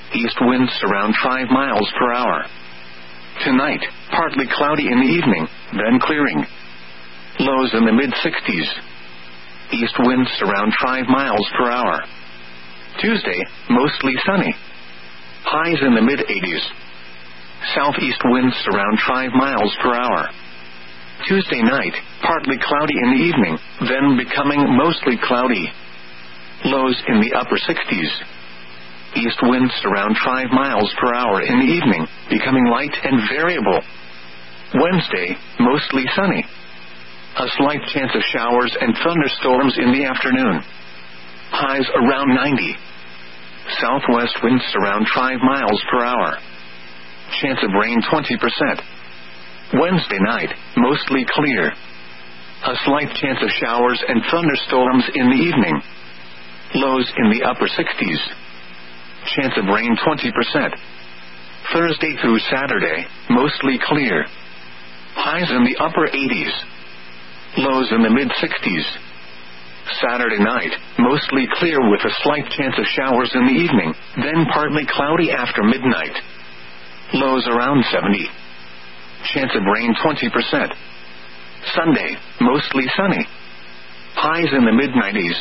East winds around 5 miles per hour. Tonight, partly cloudy in the evening, then clearing. Lows in the mid-60s. East winds around 5 miles per hour. Tuesday, mostly sunny. Highs in the mid-80s. Southeast winds around 5 miles per hour. Tuesday night, partly cloudy in the evening, then becoming mostly cloudy. Lows in the upper 60s. East winds around 5 miles per hour in the evening, becoming light and variable. Wednesday, mostly sunny. A slight chance of showers and thunderstorms in the afternoon. Highs around 90. Southwest winds around 5 miles per hour. Chance of rain 20%. Wednesday night, mostly clear. A slight chance of showers and thunderstorms in the evening. Lows in the upper 60s. Chance of rain 20%. Thursday through Saturday, mostly clear. Highs in the upper 80s. Lows in the mid-60s. Saturday night, mostly clear with a slight chance of showers in the evening, then partly cloudy after midnight. Lows around 70. Chance of rain 20%. Sunday, mostly sunny. Highs in the mid-90s.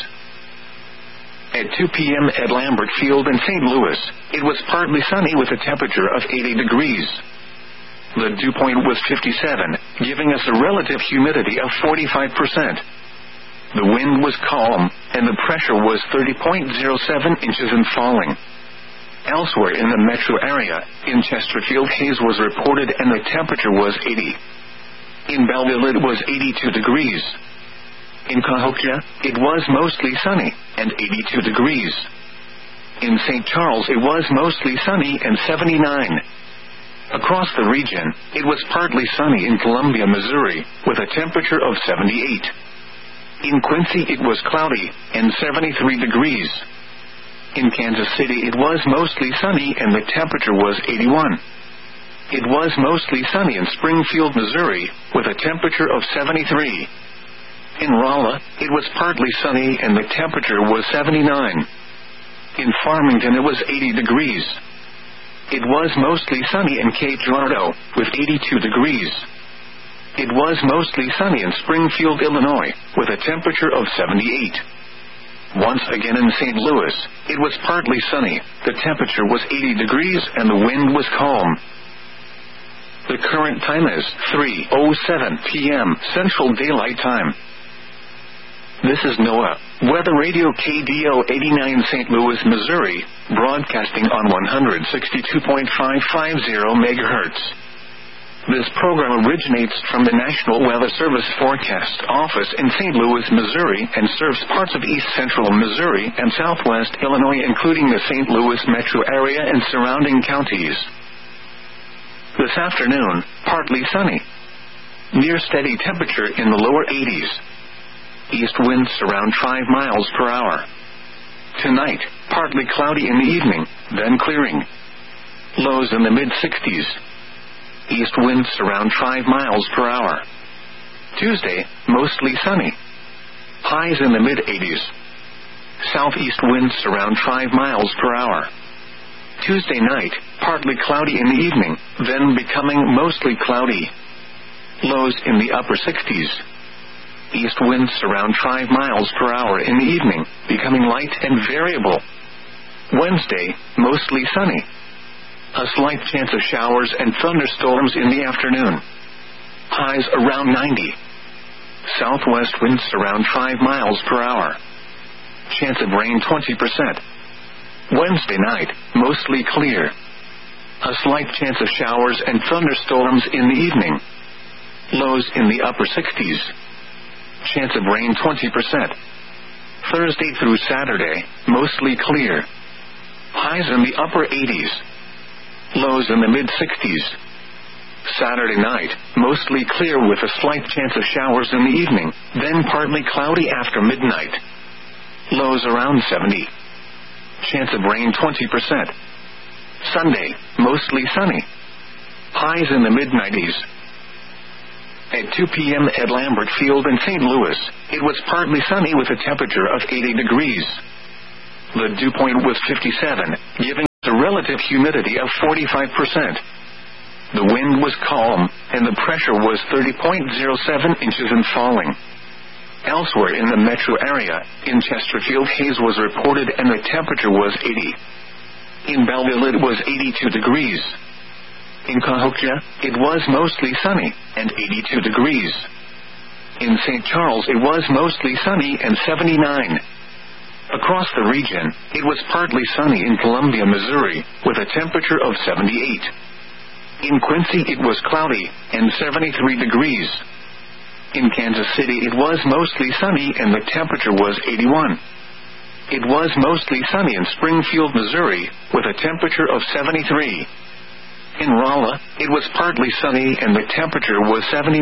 At 2 p.m. at Lambert Field in St. Louis, it was partly sunny with a temperature of 80 degrees. The dew point was 57, giving us a relative humidity of 45%. The wind was calm, and the pressure was 30.07 inches and falling. Elsewhere in the metro area, in Chesterfield, haze was reported and the temperature was 80. In Belleville, it was 82 degrees. In Cahokia, it was mostly sunny, and 82 degrees. In St. Charles, it was mostly sunny and 79. Across the region, it was partly sunny in Columbia, Missouri, with a temperature of 78. In Quincy, it was cloudy, and 73 degrees. In Kansas City, it was mostly sunny and the temperature was 81. It was mostly sunny in Springfield, Missouri, with a temperature of 73. In Rolla, it was partly sunny and the temperature was 79. In Farmington, it was 80 degrees. It was mostly sunny in Cape Girardeau, with 82 degrees. It was mostly sunny in Springfield, Illinois, with a temperature of 78. Once again in St. Louis, it was partly sunny, the temperature was 80 degrees and the wind was calm. The current time is 3:07 p.m. Central Daylight Time. This is NOAA, Weather Radio KDO 89 St. Louis, Missouri, broadcasting on 162.550 MHz. This program originates from the National Weather Service Forecast Office in St. Louis, Missouri, and serves parts of east central Missouri and southwest Illinois, including the St. Louis metro area and surrounding counties. This afternoon, partly sunny. Near steady temperature in the lower 80s. East winds around 5 miles per hour. Tonight, partly cloudy in the evening, then clearing. Lows in the mid-60s. East winds around 5 miles per hour. Tuesday, mostly sunny. Highs in the mid-80s. Southeast winds around 5 miles per hour. Tuesday night, partly cloudy in the evening, then becoming mostly cloudy. Lows in the upper 60s. East winds around 5 miles per hour in the evening, becoming light and variable. Wednesday, mostly sunny. A slight chance of showers and thunderstorms in the afternoon. Highs around 90. Southwest winds around 5 miles per hour. Chance of rain 20%. Wednesday night, mostly clear. A slight chance of showers and thunderstorms in the evening. Lows in the upper 60s. Chance of rain 20%. Thursday through Saturday, mostly clear. Highs in the upper 80s. Lows in the mid-60s. Saturday night, mostly clear with a slight chance of showers in the evening, then partly cloudy after midnight. Lows around 70. Chance of rain 20%. Sunday, mostly sunny. Highs in the mid-90s. At 2 p.m. at Lambert Field in St. Louis, it was partly sunny with a temperature of 80 degrees. The dew point was 57, giving a relative relative humidity of 45%. The wind was calm, and the pressure was 30.07 inches and falling. Elsewhere in the metro area, in Chesterfield haze was reported and the temperature was 80. In Belleville it was 82 degrees. In Cahokia, it was mostly sunny, and 82 degrees. In St. Charles it was mostly sunny and 79. Across the region, it was partly sunny in Columbia, Missouri, with a temperature of 78. In Quincy it was cloudy, and 73 degrees. In Kansas City it was mostly sunny and the temperature was 81. It was mostly sunny in Springfield, Missouri, with a temperature of 73. In Rolla, it was partly sunny and the temperature was 79.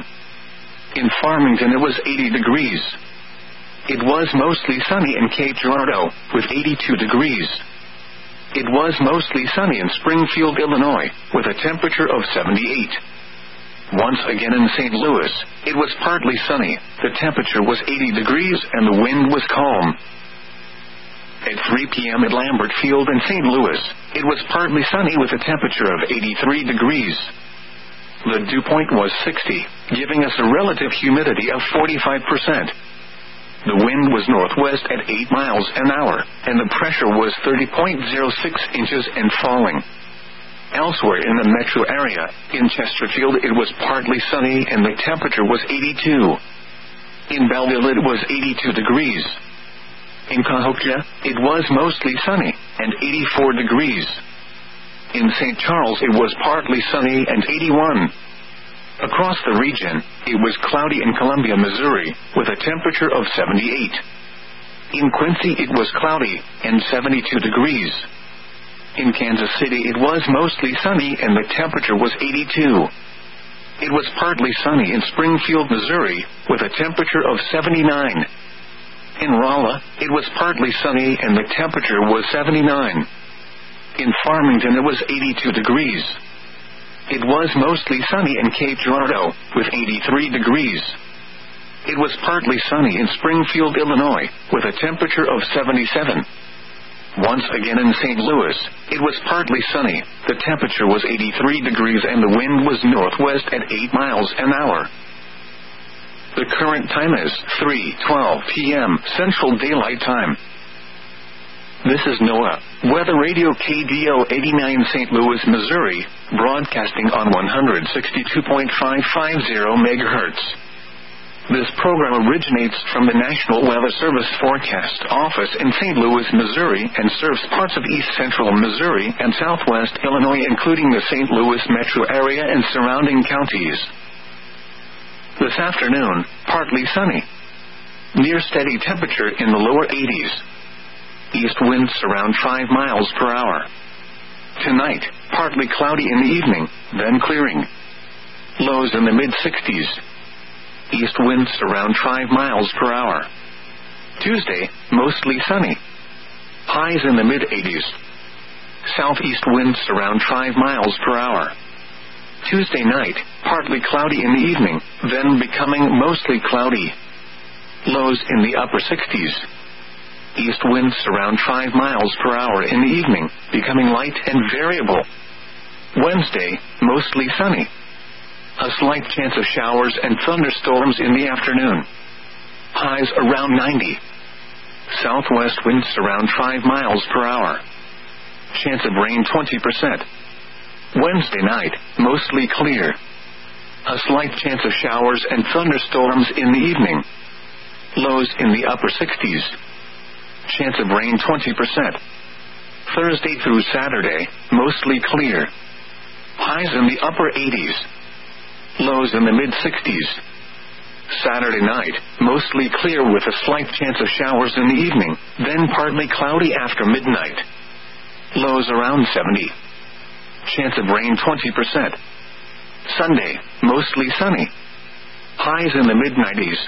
In Farmington it was 80 degrees. It was mostly sunny in Cape Girardeau, with 82 degrees. It was mostly sunny in Springfield, Illinois, with a temperature of 78. Once again in St. Louis, it was partly sunny, the temperature was 80 degrees and the wind was calm. At 3 p.m. at Lambert Field in St. Louis, it was partly sunny with a temperature of 83 degrees. The dew point was 60, giving us a relative humidity of 45%. The wind was northwest at 8 miles an hour, and the pressure was 30.06 inches and falling. Elsewhere in the metro area, in Chesterfield it was partly sunny and the temperature was 82. In Belleville it was 82 degrees. In Cahokia, it was mostly sunny, and 84 degrees. In St. Charles it was partly sunny and 81. Across the region, it was cloudy in Columbia, Missouri, with a temperature of 78. In Quincy it was cloudy, and 72 degrees. In Kansas City it was mostly sunny and the temperature was 82. It was partly sunny in Springfield, Missouri, with a temperature of 79. In Rolla, it was partly sunny and the temperature was 79. In Farmington it was 82 degrees. It was mostly sunny in Cape Girardeau, with 83 degrees. It was partly sunny in Springfield, Illinois, with a temperature of 77. Once again in St. Louis, it was partly sunny, the temperature was 83 degrees and the wind was northwest at 8 miles an hour. The current time is 3:12 p.m. Central Daylight Time. This is NOAA, Weather Radio KDO 89 St. Louis, Missouri, broadcasting on 162.550 MHz. This program originates from the National Weather Service Forecast Office in St. Louis, Missouri, and serves parts of east central Missouri and southwest Illinois, including the St. Louis metro area and surrounding counties. This afternoon, partly sunny. Near steady temperature in the lower 80s. East winds around 5 miles per hour. Tonight, partly cloudy in the evening, then clearing. Lows in the mid-60s. East winds around 5 miles per hour. Tuesday, mostly sunny. Highs in the mid-80s. Southeast winds around 5 miles per hour. Tuesday night, partly cloudy in the evening, then becoming mostly cloudy. Lows in the upper 60s. East winds around 5 miles per hour in the evening, becoming light and variable. Wednesday, mostly sunny. A slight chance of showers and thunderstorms in the afternoon. Highs around 90. Southwest winds around 5 miles per hour. Chance of rain 20%. Wednesday night, mostly clear. A slight chance of showers and thunderstorms in the evening. Lows in the upper 60s. Chance of rain 20%. Thursday through Saturday, mostly clear. Highs in the upper 80s. Lows in the mid-60s. Saturday night, mostly clear with a slight chance of showers in the evening, then partly cloudy after midnight. Lows around 70. Chance of rain 20%. Sunday, mostly sunny. Highs in the mid-90s.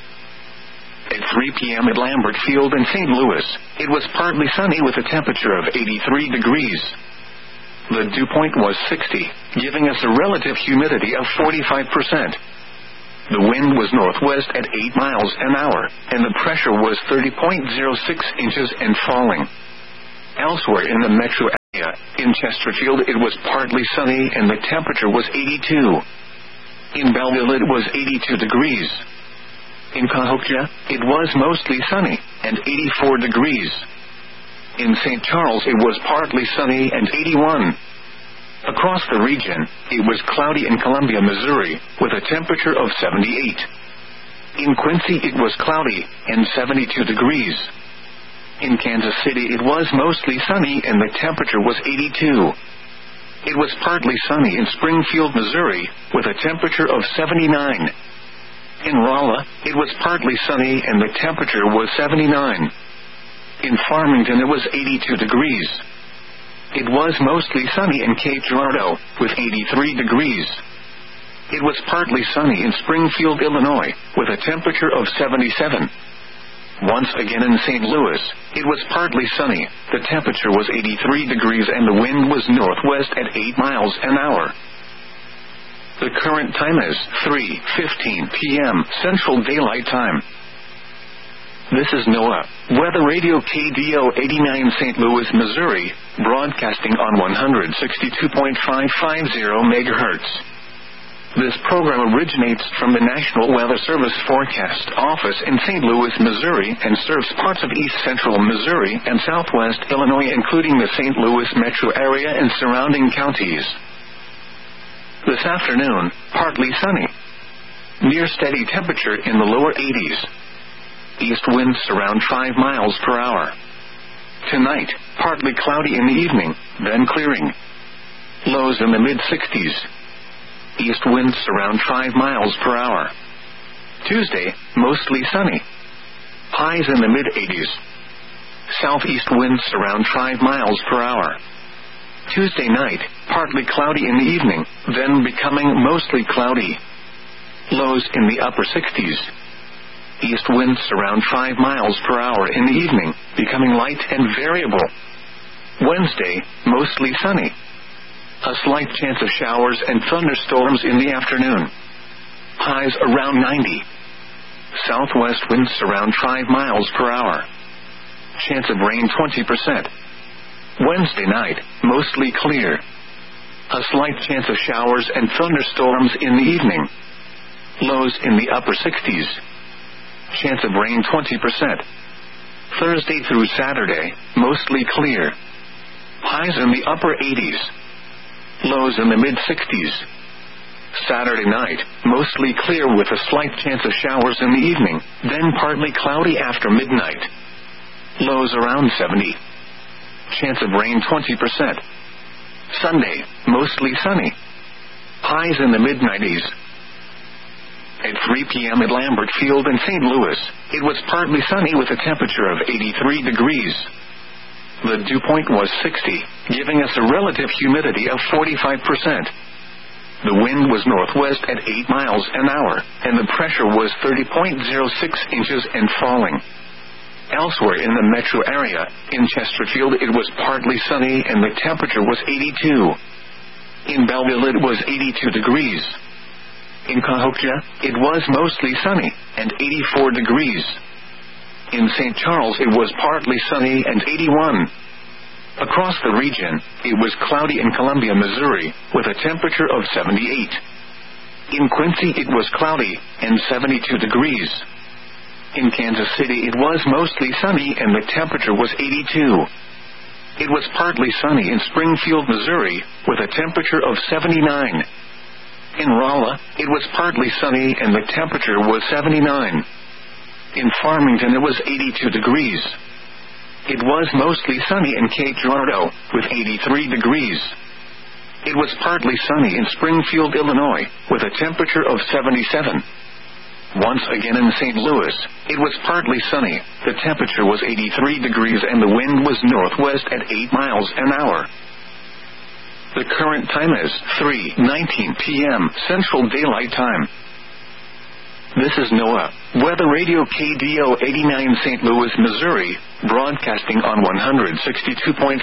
At 3 p.m. at Lambert Field in St. Louis, it was partly sunny with a temperature of 83 degrees. The dew point was 60, giving us a relative humidity of 45%. The wind was northwest at 8 miles an hour, and the pressure was 30.06 inches and falling. Elsewhere in the metro In Chesterfield, it was partly sunny and the temperature was 82. In Belleville, it was 82 degrees. In Cahokia, it was mostly sunny and 84 degrees. In St. Charles, it was partly sunny and 81. Across the region, it was cloudy in Columbia, Missouri, with a temperature of 78. In Quincy, it was cloudy and 72 degrees. In Kansas City, it was mostly sunny and the temperature was 82. It was partly sunny in Springfield, Missouri, with a temperature of 79. In Rolla, it was partly sunny and the temperature was 79. In Farmington, it was 82 degrees. It was mostly sunny in Cape Girardeau, with 83 degrees. It was partly sunny in Springfield, Illinois, with a temperature of 77. Once again in St. Louis, it was partly sunny, the temperature was 83 degrees and the wind was northwest at 8 miles an hour. The current time is 3:15 p.m. Central Daylight Time. This is NOAA, Weather Radio KDO 89 St. Louis, Missouri, broadcasting on 162.550 MHz. This program originates from the National Weather Service Forecast Office in St. Louis, Missouri, and serves parts of east central Missouri and southwest Illinois, including the St. Louis metro area and surrounding counties. This afternoon, partly sunny. Near steady temperature in the lower 80s. East winds around 5 miles per hour. Tonight, partly cloudy in the evening, then clearing. Lows in the mid-60s. East winds around 5 miles per hour. Tuesday, mostly sunny. Highs in the mid-80s. Southeast winds around 5 miles per hour. Tuesday night, partly cloudy in the evening, then becoming mostly cloudy. Lows in the upper 60s. East winds around 5 miles per hour in the evening, becoming light and variable. Wednesday, mostly sunny. A slight chance of showers and thunderstorms in the afternoon. Highs around 90. Southwest winds around 5 miles per hour. Chance of rain 20%. Wednesday night, mostly clear. A slight chance of showers and thunderstorms in the evening. Lows in the upper 60s. Chance of rain 20%. Thursday through Saturday, mostly clear. Highs in the upper 80s. Lows in the mid-60s. Saturday night, mostly clear with a slight chance of showers in the evening, then partly cloudy after midnight. Lows around 70. Chance of rain 20%. Sunday, mostly sunny. Highs in the mid-90s. At 3 p.m. at Lambert Field in St. Louis, it was partly sunny with a temperature of 83 degrees. The dew point was 60, giving us a relative humidity of 45%. The wind was northwest at 8 miles an hour, and the pressure was 30.06 inches and falling. Elsewhere in the metro area, in Chesterfield, it was partly sunny and the temperature was 82. In Belleville, it was 82 degrees. In Cahokia, it was mostly sunny and 84 degrees. In St. Charles, it was partly sunny and 81. Across the region, it was cloudy in Columbia, Missouri, with a temperature of 78. In Quincy, it was cloudy and 72 degrees. In Kansas City, it was mostly sunny and the temperature was 82. It was partly sunny in Springfield, Missouri, with a temperature of 79. In Rolla, it was partly sunny and the temperature was 79. In Farmington, it was 82 degrees. It was mostly sunny in Cape Girardeau, with 83 degrees. It was partly sunny in Springfield, Illinois, with a temperature of 77. Once again in St. Louis, it was partly sunny, the temperature was 83 degrees and the wind was northwest at 8 miles an hour. The current time is 3:19 p.m. Central Daylight Time. This is NOAA, Weather Radio KDO 89 St. Louis, Missouri, broadcasting on 162.550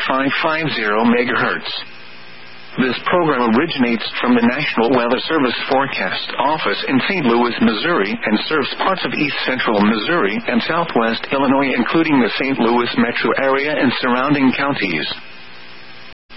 MHz. This program originates from the National Weather Service Forecast Office in St. Louis, Missouri, and serves parts of east central Missouri and southwest Illinois, including the St. Louis metro area and surrounding counties.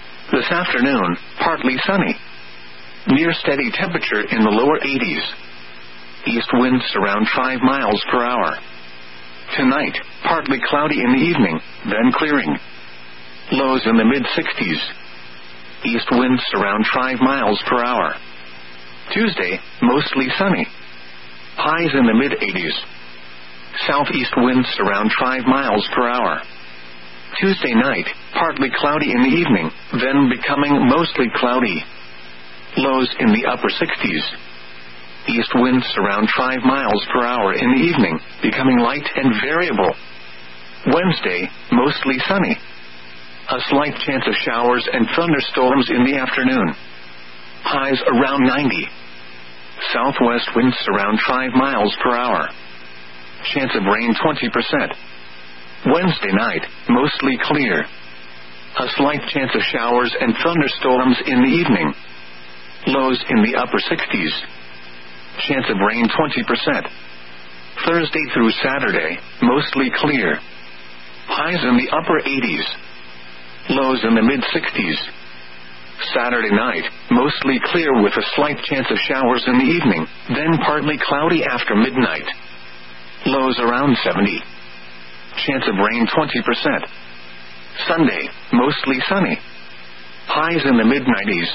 This afternoon, partly sunny. Near steady temperature in the lower 80s. East winds around 5 miles per hour. Tonight, partly cloudy in the evening, then clearing. Lows in the mid-60s. East winds around 5 miles per hour. Tuesday, mostly sunny. Highs in the mid-80s. Southeast winds around 5 miles per hour. Tuesday night, partly cloudy in the evening, then becoming mostly cloudy. Lows in the upper 60s. East winds around 5 miles per hour in the evening, becoming light and variable. Wednesday, mostly sunny. A slight chance of showers and thunderstorms in the afternoon. Highs around 90. Southwest winds around 5 miles per hour. Chance of rain 20%. Wednesday night, mostly clear. A slight chance of showers and thunderstorms in the evening. Lows in the upper 60s. Chance of rain 20%. Thursday through Saturday, mostly clear. Highs in the upper 80s. Lows in the mid-60s. Saturday night, mostly clear with a slight chance of showers in the evening, then partly cloudy after midnight. Lows around 70. Chance of rain 20%. Sunday, mostly sunny. Highs in the mid-90s.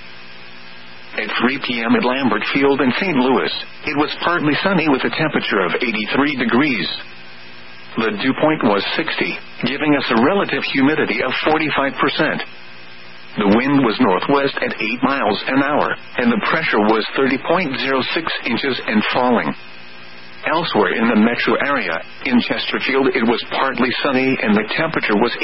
At 3 p.m. at Lambert Field in St. Louis, it was partly sunny with a temperature of 83 degrees. The dew point was 60, giving us a relative humidity of 45%. The wind was northwest at 8 miles an hour, and the pressure was 30.06 inches and falling. Elsewhere in the metro area, in Chesterfield it was partly sunny and the temperature was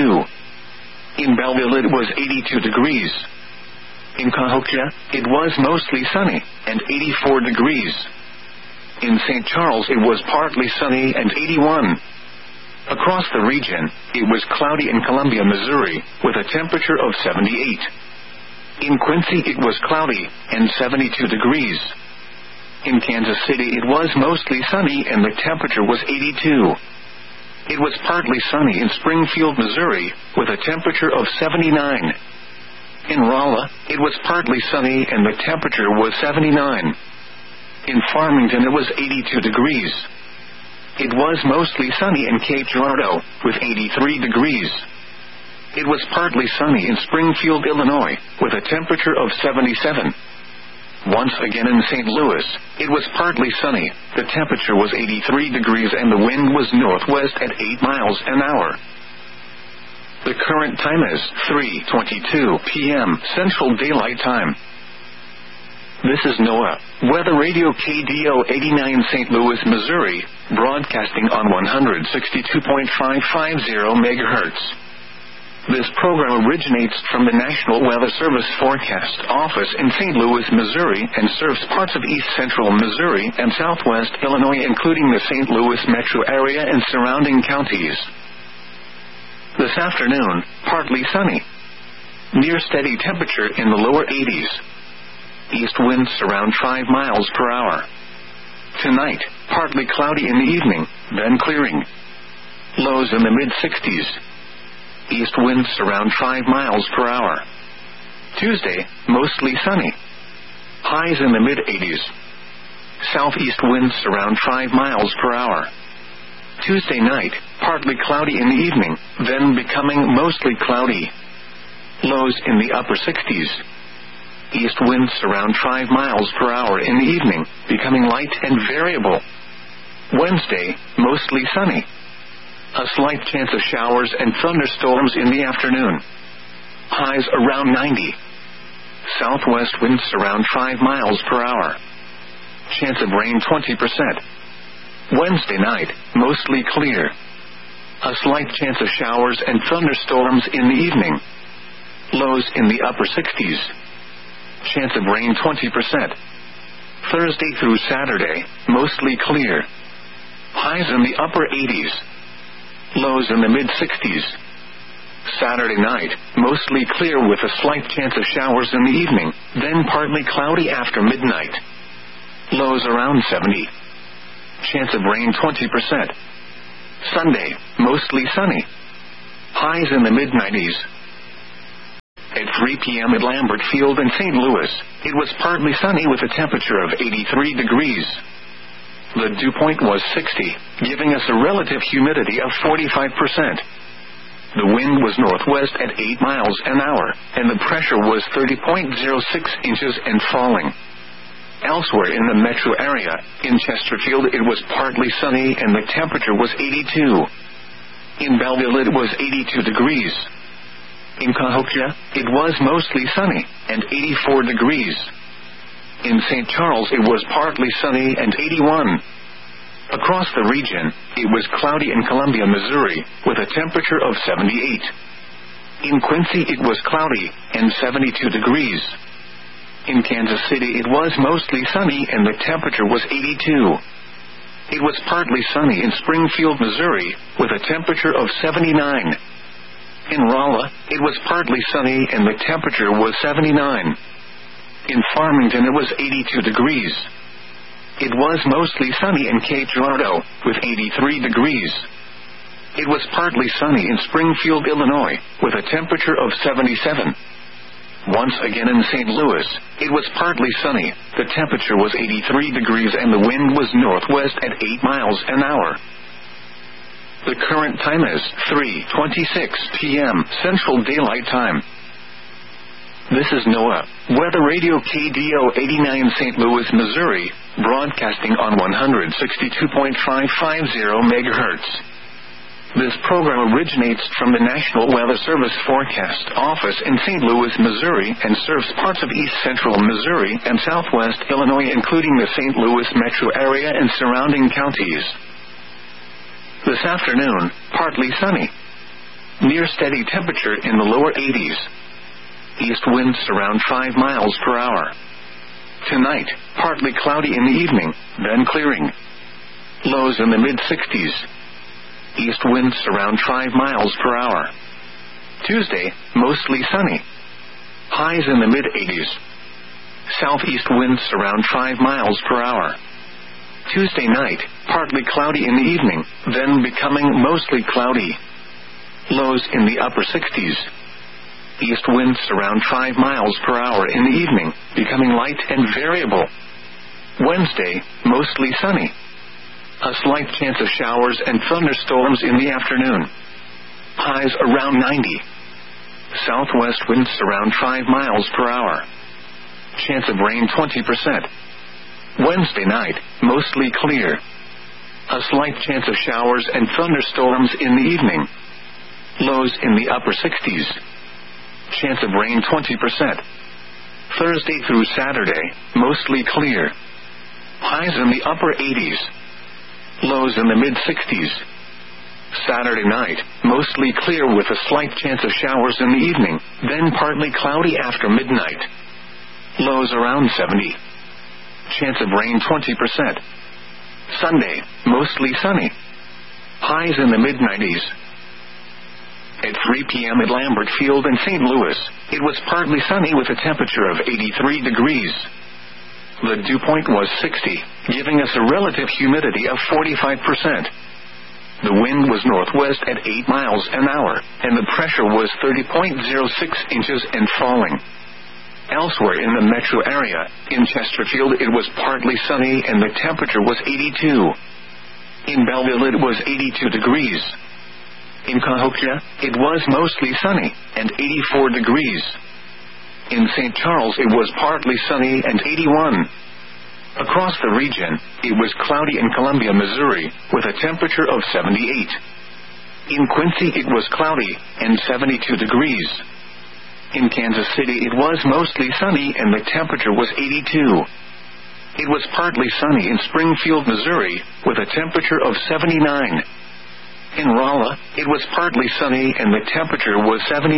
82. In Belleville it was 82 degrees. In Cahokia, it was mostly sunny, and 84 degrees. In St. Charles it was partly sunny and 81. Across the region, it was cloudy in Columbia, Missouri, with a temperature of 78. In Quincy it was cloudy, and 72 degrees. In Kansas City it was mostly sunny and the temperature was 82. It was partly sunny in Springfield, Missouri, with a temperature of 79. In Rolla, it was partly sunny and the temperature was 79. In Farmington it was 82 degrees. It was mostly sunny in Cape Girardeau, with 83 degrees. It was partly sunny in Springfield, Illinois, with a temperature of 77. Once again in St. Louis, it was partly sunny, the temperature was 83 degrees and the wind was northwest at 8 miles an hour. The current time is 3:22 p.m. Central Daylight Time. This is NOAA, Weather Radio KDO 89 St. Louis, Missouri, broadcasting on 162.550 MHz. This program originates from the National Weather Service Forecast Office in St. Louis, Missouri, and serves parts of east central Missouri and southwest Illinois, including the St. Louis metro area and surrounding counties. This afternoon, partly sunny. Near steady temperature in the lower 80s. East winds around 5 miles per hour. Tonight, partly cloudy in the evening, then clearing. Lows in the mid-60s. East winds around 5 miles per hour. Tuesday, mostly sunny. Highs in the mid-80s. Southeast winds around 5 miles per hour. Tuesday night, partly cloudy in the evening, then becoming mostly cloudy. Lows in the upper 60s. East winds around 5 miles per hour in the evening, becoming light and variable. Wednesday, mostly sunny. A slight chance of showers and thunderstorms in the afternoon. Highs around 90. Southwest winds around 5 miles per hour. Chance of rain 20%. Wednesday night, mostly clear. A slight chance of showers and thunderstorms in the evening. Lows in the upper 60s. Chance of rain 20%. Thursday through Saturday, mostly clear. Highs in the upper 80s. Lows in the mid-60s. Saturday night, mostly clear with a slight chance of showers in the evening, then partly cloudy after midnight. Lows around 70. Chance of rain 20%. Sunday, mostly sunny. Highs in the mid-90s. At 3 p.m. at Lambert Field in St. Louis, it was partly sunny with a temperature of 83 degrees. The dew point was 60, giving us a relative humidity of 45%. The wind was northwest at 8 miles an hour, and the pressure was 30.06 inches and falling. Elsewhere in the metro area, in Chesterfield it was partly sunny and the temperature was 82. In Belleville it was 82 degrees. In Cahokia, it was mostly sunny and 84 degrees. In St. Charles it was partly sunny and 81. Across the region, it was cloudy in Columbia, Missouri, with a temperature of 78. In Quincy it was cloudy and 72 degrees. In Kansas City it was mostly sunny and the temperature was 82. It was partly sunny in Springfield, Missouri, with a temperature of 79. In Rolla, it was partly sunny and the temperature was 79. In Farmington it was 82 degrees. It was mostly sunny in Cape Girardeau, with 83 degrees. It was partly sunny in Springfield, Illinois, with a temperature of 77. Once again in St. Louis, it was partly sunny, the temperature was 83 degrees and the wind was northwest at 8 miles an hour. The current time is 3:26 p.m. Central Daylight Time. This is NOAA, Weather Radio KDO 89 St. Louis, Missouri, broadcasting on 162.550 MHz. This program originates from the National Weather Service Forecast Office in St. Louis, Missouri, and serves parts of east central Missouri and southwest Illinois, including the St. Louis metro area and surrounding counties. This afternoon, partly sunny. Near steady temperature in the lower 80s. East winds around 5 miles per hour. Tonight, partly cloudy in the evening, then clearing. Lows in the mid-60s. East winds around 5 miles per hour. Tuesday, mostly sunny. Highs in the mid-80s. Southeast winds around 5 miles per hour. Tuesday night, partly cloudy in the evening, then becoming mostly cloudy. Lows in the upper 60s. East winds around 5 miles per hour in the evening, becoming light and variable. Wednesday, mostly sunny. A slight chance of showers and thunderstorms in the afternoon. Highs around 90. Southwest winds around 5 miles per hour. Chance of rain 20%. Wednesday night, mostly clear. A slight chance of showers and thunderstorms in the evening. Lows in the upper 60s. Chance of rain 20%. Thursday through Saturday, mostly clear. Highs in the upper 80s. Lows in the mid-60s. Saturday night, mostly clear with a slight chance of showers in the evening, then partly cloudy after midnight. Lows around 70. Chance of rain 20%. Sunday, mostly sunny. Highs in the mid-90s. At 3 p.m. at Lambert Field in St. Louis, it was partly sunny with a temperature of 83 degrees. The dew point was 60, giving us a relative humidity of 45%. The wind was northwest at 8 miles an hour, and the pressure was 30.06 inches and falling. Elsewhere in the metro area, in Chesterfield it was partly sunny and the temperature was 82. In Belleville it was 82 degrees. In Cahokia, it was mostly sunny and 84 degrees. In St. Charles it was partly sunny and 81. Across the region, it was cloudy in Columbia, Missouri, with a temperature of 78. In Quincy it was cloudy and 72 degrees. In Kansas City it was mostly sunny and the temperature was 82. It was partly sunny in Springfield, Missouri, with a temperature of 79. In Rolla, it was partly sunny and the temperature was 79.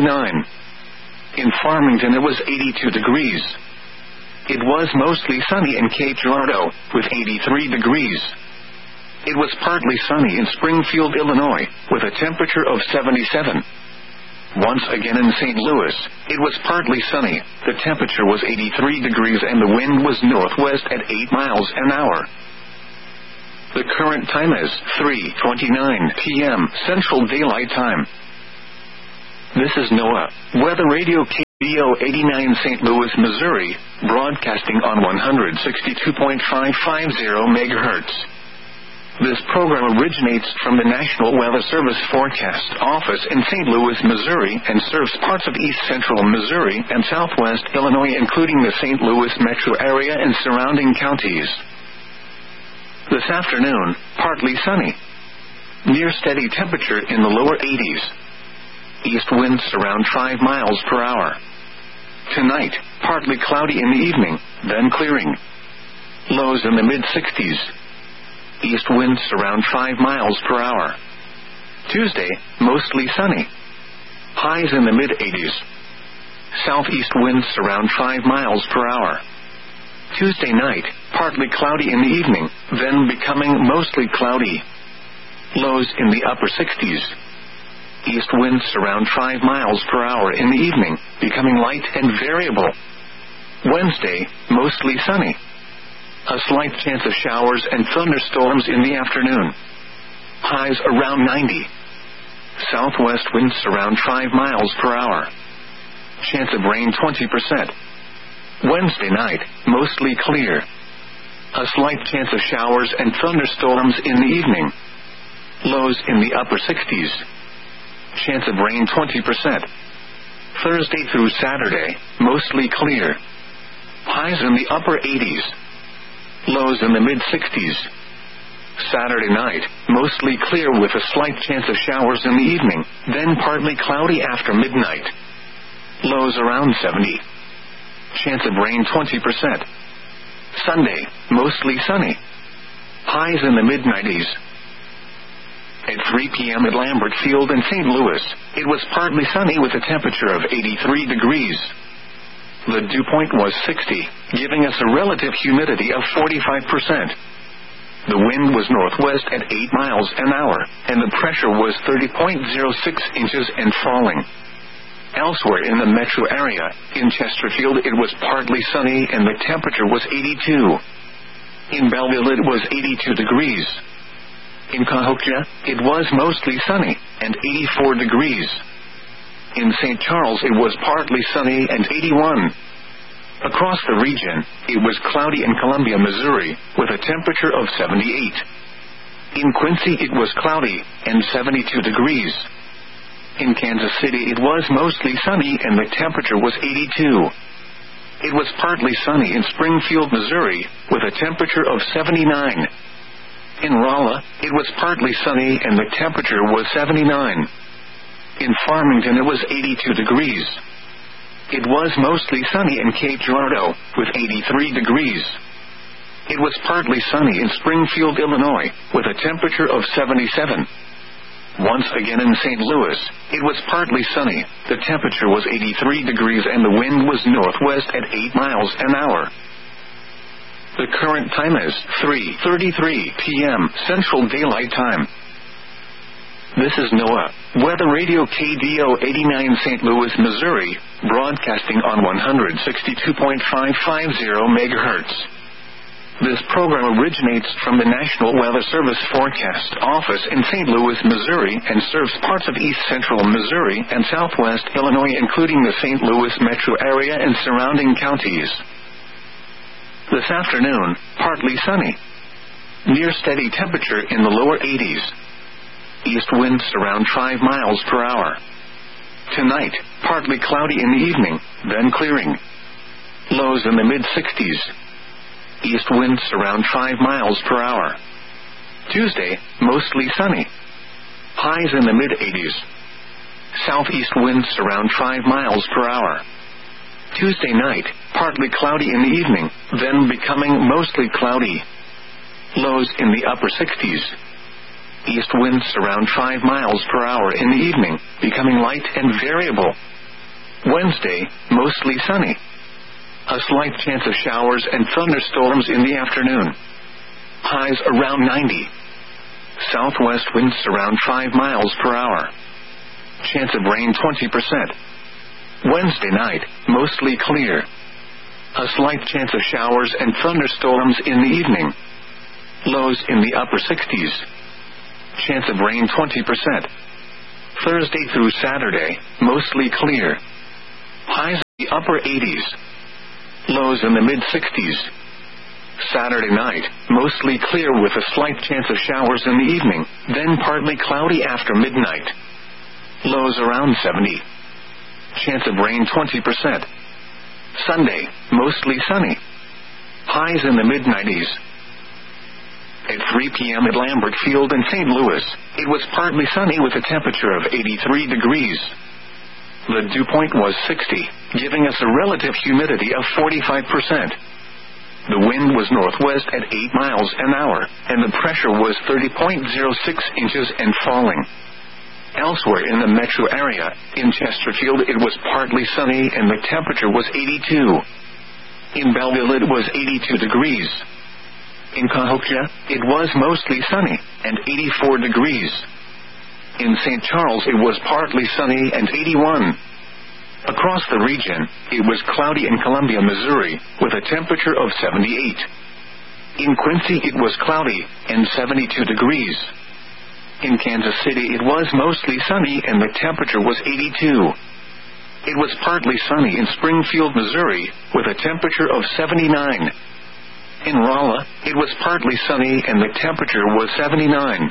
In Farmington it was 82 degrees. It was mostly sunny in Cape Girardeau, with 83 degrees. It was partly sunny in Springfield, Illinois, with a temperature of 77. Once again in St. Louis, it was partly sunny, the temperature was 83 degrees and the wind was northwest at 8 miles an hour. The current time is 3:29 p.m. Central Daylight Time. This is NOAA, Weather Radio KDO 89 St. Louis, Missouri, broadcasting on 162.550 MHz. This program originates from the National Weather Service Forecast Office in St. Louis, Missouri, and serves parts of east central Missouri and southwest Illinois, including the St. Louis metro area and surrounding counties. This afternoon, partly sunny. Near steady temperature in the lower 80s. East winds around 5 miles per hour. Tonight, partly cloudy in the evening, then clearing. Lows in the mid-60s. East winds around 5 miles per hour. Tuesday, mostly sunny. Highs in the mid-80s. Southeast winds around 5 miles per hour. Tuesday night, partly cloudy in the evening, then becoming mostly cloudy. Lows in the upper 60s. East winds around 5 miles per hour in the evening, becoming light and variable. Wednesday, mostly sunny. A slight chance of showers and thunderstorms in the afternoon. Highs around 90. Southwest winds around 5 miles per hour. Chance of rain 20%. Wednesday night, mostly clear. A slight chance of showers and thunderstorms in the evening. Lows in the upper 60s. Chance of rain 20%. Thursday through Saturday, mostly clear. Highs in the upper 80s. Lows in the mid-60s. Saturday night, mostly clear with a slight chance of showers in the evening, then partly cloudy after midnight. Lows around 70. Chance of rain 20%. Sunday, mostly sunny. Highs in the mid-90s. At 3 p.m. at Lambert Field in St. Louis, it was partly sunny with a temperature of 83 degrees. The dew point was 60, giving us a relative humidity of 45%. The wind was northwest at 8 miles an hour, and the pressure was 30.06 inches and falling. Elsewhere in the metro area, in Chesterfield it was partly sunny and the temperature was 82. In Belleville it was 82 degrees. In Cahokia, it was mostly sunny, and 84 degrees. In St. Charles it was partly sunny and 81. Across the region, it was cloudy in Columbia, Missouri, with a temperature of 78. In Quincy it was cloudy, and 72 degrees. In Kansas City it was mostly sunny and the temperature was 82. It was partly sunny in Springfield, Missouri, with a temperature of 79. In Rolla, it was partly sunny and the temperature was 79. In Farmington it was 82 degrees. It was mostly sunny in Cape Girardeau, with 83 degrees. It was partly sunny in Springfield, Illinois, with a temperature of 77. Once again in St. Louis, it was partly sunny, the temperature was 83 degrees and the wind was northwest at 8 miles an hour. The current time is 3:33 p.m. Central Daylight Time. This is NOAA, Weather Radio KDO 89 St. Louis, Missouri, broadcasting on 162.550 MHz. This program originates from the National Weather Service Forecast Office in St. Louis, Missouri, and serves parts of east central Missouri and southwest Illinois, including the St. Louis metro area and surrounding counties. This afternoon, partly sunny. Near steady temperature in the lower 80s. East winds around 5 miles per hour. Tonight, partly cloudy in the evening, then clearing. Lows in the mid-60s. East winds around 5 miles per hour. Tuesday, mostly sunny. Highs in the mid-80s. Southeast winds around 5 miles per hour. Tuesday night, partly cloudy in the evening, then becoming mostly cloudy. Lows in the upper 60s. East winds around 5 miles per hour in the evening, becoming light and variable. Wednesday, mostly sunny. A slight chance of showers and thunderstorms in the afternoon. Highs around 90. Southwest winds around 5 miles per hour. Chance of rain 20%. Wednesday night, mostly clear. A slight chance of showers and thunderstorms in the evening. Lows in the upper 60s. Chance of rain 20%. Thursday through Saturday, mostly clear. Highs the upper 80s. Lows in the mid-60s. Saturday night, mostly clear with a slight chance of showers in the evening, then partly cloudy after midnight. Lows around 70. Chance of rain 20%. Sunday, mostly sunny. Highs in the mid-90s. At 3 p.m. at Lambert Field in St. Louis, it was partly sunny with a temperature of 83 degrees. The dew point was 60, giving us a relative humidity of 45%. The wind was northwest at 8 miles an hour, and the pressure was 30.06 inches and falling. Elsewhere in the metro area, in Chesterfield it was partly sunny and the temperature was 82. In Belleville it was 82 degrees. In Cahokia, it was mostly sunny, and 84 degrees. In St. Charles it was partly sunny and 81. Across the region, it was cloudy in Columbia, Missouri, with a temperature of 78. In Quincy it was cloudy, and 72 degrees. In Kansas City it was mostly sunny and the temperature was 82. It was partly sunny in Springfield, Missouri, with a temperature of 79. In Rolla, it was partly sunny and the temperature was 79.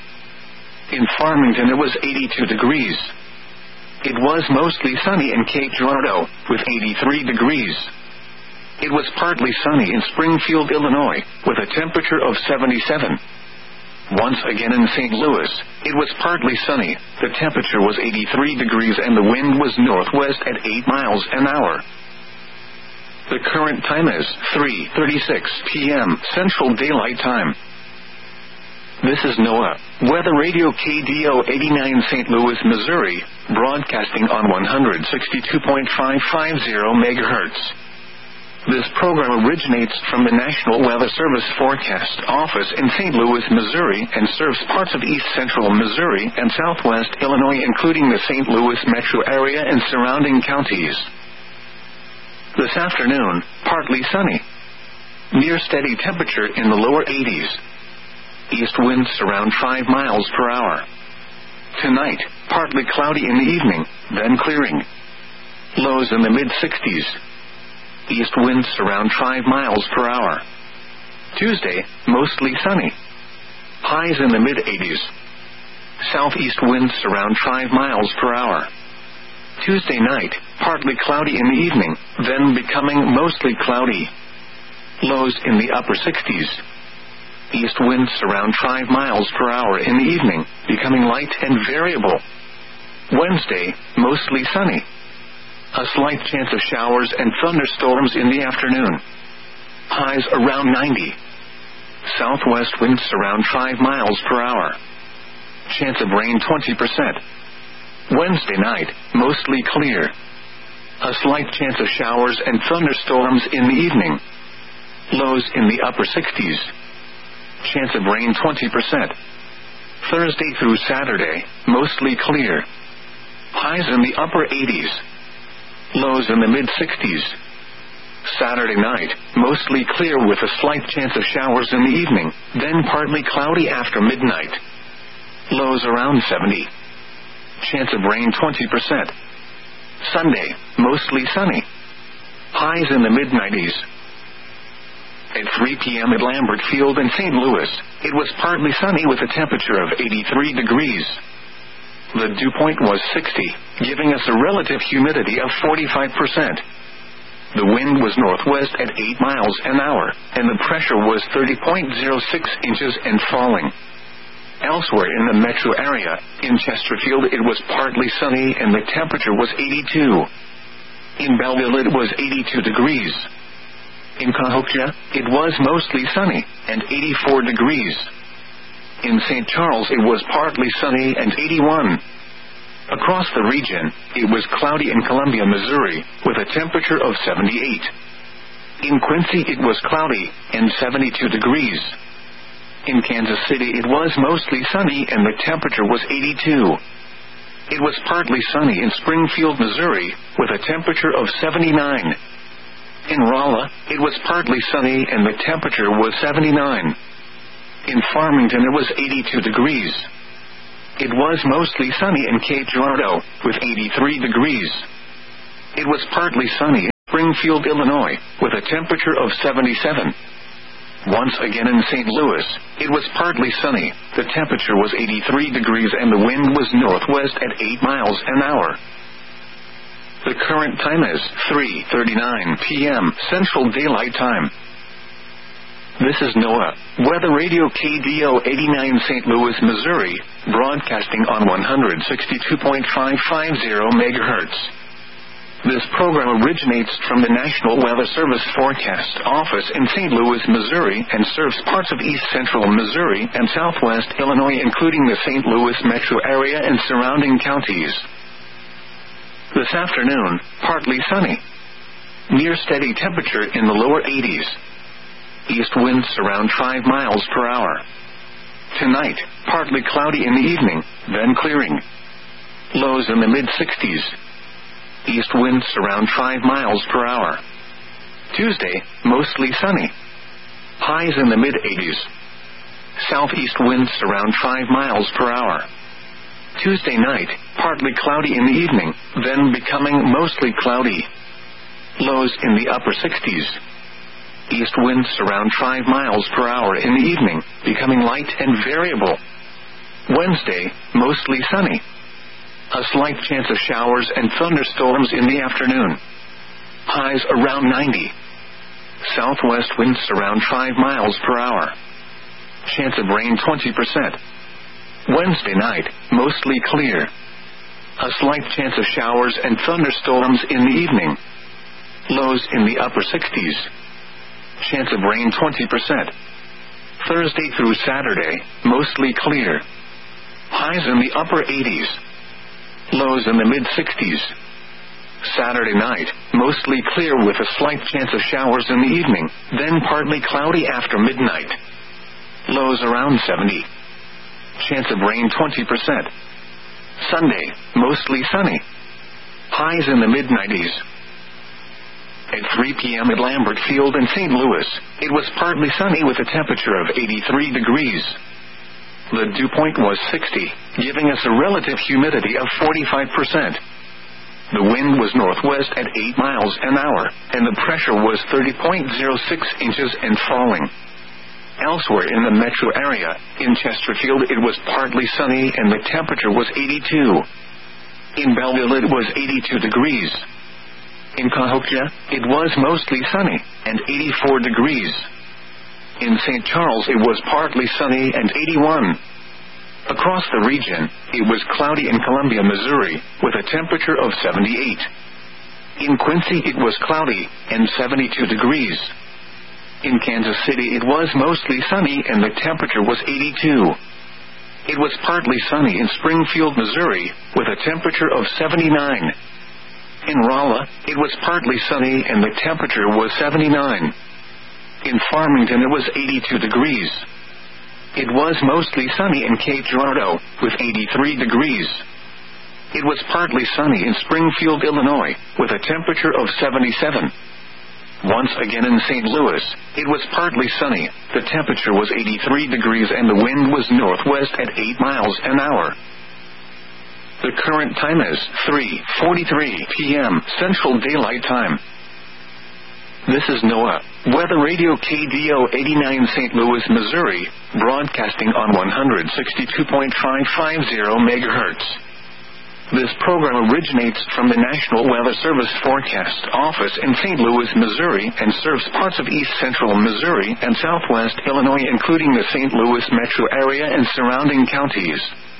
In Farmington it was 82 degrees. It was mostly sunny in Cape Girardeau, with 83 degrees. It was partly sunny in Springfield, Illinois, with a temperature of 77. Once again in St. Louis, it was partly sunny, the temperature was 83 degrees and the wind was northwest at 8 miles an hour. The current time is 3:36 p.m. Central Daylight Time. This is NOAA Weather Radio KDO 89 St. Louis, Missouri, broadcasting on 162.550 MHz. This program originates from the National Weather Service Forecast Office in St. Louis, Missouri, and serves parts of east central Missouri and southwest Illinois, including the St. Louis metro area and surrounding counties. This afternoon, partly sunny. Near steady temperature in the lower 80s. East winds around 5 miles per hour. Tonight, partly cloudy in the evening, then clearing. Lows in the mid-60s. East winds around 5 miles per hour. Tuesday, mostly sunny. Highs in the mid-80s. Southeast winds around 5 miles per hour. Tuesday night, partly cloudy in the evening, then becoming mostly cloudy. Lows in the upper 60s. East winds around 5 miles per hour in the evening, becoming light and variable. Wednesday, mostly sunny. A slight chance of showers and thunderstorms in the afternoon. Highs around 90. Southwest winds around 5 miles per hour. Chance of rain 20%. Wednesday night, mostly clear. A slight chance of showers and thunderstorms in the evening. Lows in the upper 60s. Chance of rain 20%. Thursday through Saturday, mostly clear. Highs in the upper 80s. Lows in the mid-60s. Saturday night, mostly clear with a slight chance of showers in the evening, then partly cloudy after midnight. Lows around 70. Chance of rain 20%. Sunday, mostly sunny. Highs in the mid-90s. At 3 p.m. at Lambert Field in St. Louis, it was partly sunny with a temperature of 83 degrees. The dew point was 60, giving us a relative humidity of 45%. The wind was northwest at 8 miles an hour, and the pressure was 30.06 inches and falling. Elsewhere in the metro area, in Chesterfield it was partly sunny and the temperature was 82. In Belleville it was 82 degrees. In Cahokia, it was mostly sunny, and 84 degrees. In St. Charles it was partly sunny and 81. Across the region, it was cloudy in Columbia, Missouri, with a temperature of 78. In Quincy it was cloudy, and 72 degrees. In Kansas City it was mostly sunny and the temperature was 82. It was partly sunny in Springfield, Missouri, with a temperature of 79. In Rolla, it was partly sunny and the temperature was 79. In Farmington it was 82 degrees. It was mostly sunny in Cape Girardeau, with 83 degrees. It was partly sunny Springfield, Illinois, with a temperature of 77. Once again in St. Louis, it was partly sunny. The temperature was 83 degrees and the wind was northwest at 8 miles an hour. The current time is 3:39 p.m. Central Daylight Time. This is NOAA Weather Radio KDO 89 St. Louis, Missouri, broadcasting on 162.550 MHz. This program originates from the National Weather Service Forecast Office in St. Louis, Missouri, and serves parts of east central Missouri and southwest Illinois, including the St. Louis metro area and surrounding counties. This afternoon, partly sunny. Near steady temperature in the lower 80s. East winds around 5 miles per hour. Tonight, partly cloudy in the evening, then clearing. Lows in the mid-60s. East winds around 5 miles per hour. Tuesday, mostly sunny. Highs in the mid-80s. Southeast winds around 5 miles per hour. Tuesday night, partly cloudy in the evening, then becoming mostly cloudy. Lows in the upper 60s. East winds around 5 miles per hour in the evening, becoming light and variable. Wednesday, mostly sunny. A slight chance of showers and thunderstorms in the afternoon. Highs around 90. Southwest winds around 5 miles per hour. Chance of rain 20%. Wednesday night, mostly clear. A slight chance of showers and thunderstorms in the evening. Lows in the upper 60s. Chance of rain 20%. Thursday through Saturday, mostly clear. Highs in the upper 80s. Lows in the mid-60s. Saturday night, mostly clear with a slight chance of showers in the evening, then partly cloudy after midnight. Lows around 70. Chance of rain 20%. Sunday, mostly sunny. Highs in the mid-90s. At 3 p.m. at Lambert Field in St. Louis, it was partly sunny with a temperature of 83 degrees. The dew point was 60, giving us a relative humidity of 45%. The wind was northwest at 8 miles an hour, and the pressure was 30.06 inches and falling. Elsewhere in the metro area, in Chesterfield it was partly sunny and the temperature was 82. In Belleville it was 82 degrees. In Cahokia, it was mostly sunny, and 84 degrees. In St. Charles it was partly sunny and 81. Across the region, it was cloudy in Columbia, Missouri, with a temperature of 78. In Quincy it was cloudy, and 72 degrees. In Kansas City it was mostly sunny and the temperature was 82. It was partly sunny in Springfield, Missouri, with a temperature of 79. In Rolla, it was partly sunny and the temperature was 79. In Farmington it was 82 degrees. It was mostly sunny in Cape Girardeau, with 83 degrees. It was partly sunny in Springfield, Illinois, with a temperature of 77. Once again in St. Louis, it was partly sunny, the temperature was 83 degrees and the wind was northwest at 8 miles an hour. The current time is 3:43 p.m. Central Daylight Time. This is NOAA Weather Radio KDO 89 St. Louis, Missouri, broadcasting on 162.550 MHz. This program originates from the National Weather Service Forecast Office in St. Louis, Missouri, and serves parts of east central Missouri and southwest Illinois, including the St. Louis metro area and surrounding counties.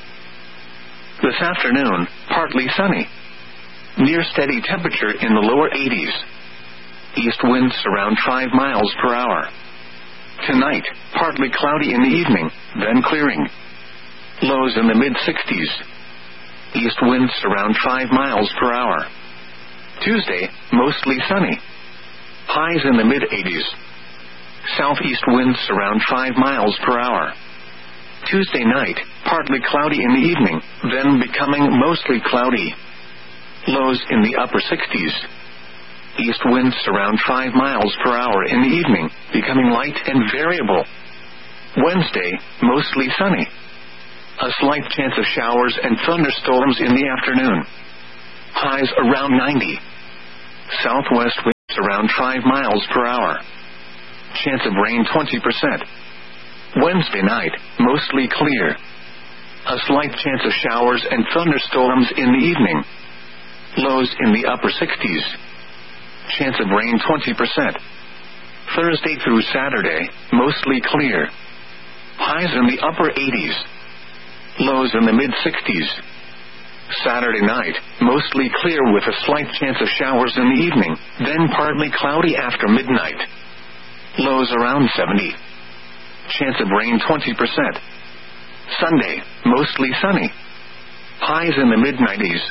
This afternoon, partly sunny. Near steady temperature in the lower 80s. East winds around 5 miles per hour. Tonight, partly cloudy in the evening, then clearing. Lows in the mid-60s. East winds around 5 miles per hour. Tuesday, mostly sunny. Highs in the mid-80s. Southeast winds around 5 miles per hour. Tuesday night, partly cloudy in the evening, then becoming mostly cloudy. Lows in the upper 60s. East winds around 5 miles per hour in the evening, becoming light and variable. Wednesday, mostly sunny. A slight chance of showers and thunderstorms in the afternoon. Highs around 90. Southwest winds around 5 miles per hour. Chance of rain 20%. Wednesday night, mostly clear. A slight chance of showers and thunderstorms in the evening. Lows in the upper 60s. Chance of rain 20%. Thursday through Saturday, mostly clear. Highs in the upper 80s. Lows in the mid-60s. Saturday night, mostly clear with a slight chance of showers in the evening, then partly cloudy after midnight. Lows around 70. Chance of rain 20%. Sunday, mostly sunny. Highs in the mid-90s.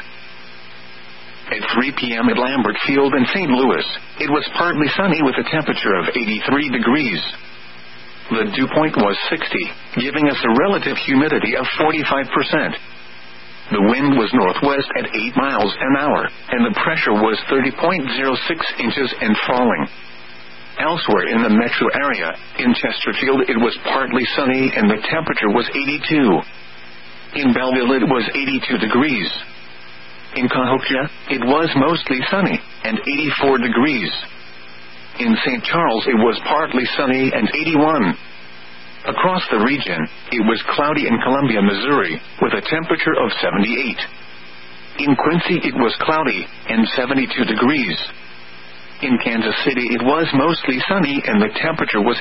At 3 p.m. at Lambert Field in St. Louis, it was partly sunny with a temperature of 83 degrees. The dew point was 60, giving us a relative humidity of 45%. The wind was northwest at 8 miles an hour, and the pressure was 30.06 inches and falling. Elsewhere in the metro area, in Chesterfield it was partly sunny and the temperature was 82. In Belleville it was 82 degrees. In Cahokia, it was mostly sunny and 84 degrees. In St. Charles it was partly sunny and 81. Across the region, it was cloudy in Columbia, Missouri, with a temperature of 78. In Quincy it was cloudy and 72 degrees. In Kansas City it was mostly sunny and the temperature was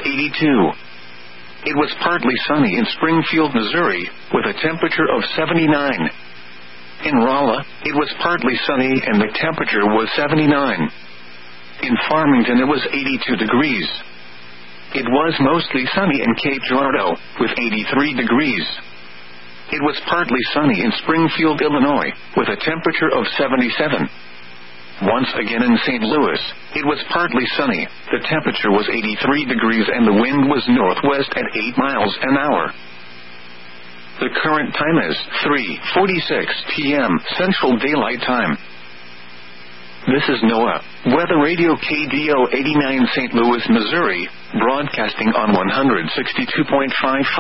82. It was partly sunny in Springfield, Missouri, with a temperature of 79. In Rolla, it was partly sunny and the temperature was 79. In Farmington it was 82 degrees. It was mostly sunny in Cape Girardeau, with 83 degrees. It was partly sunny in Springfield, Illinois, with a temperature of 77. Once again in St. Louis, it was partly sunny, the temperature was 83 degrees and the wind was northwest at 8 miles an hour. The current time is 3:46 p.m. Central Daylight Time. This is NOAA, Weather Radio KDO 89 St. Louis, Missouri, broadcasting on 162.550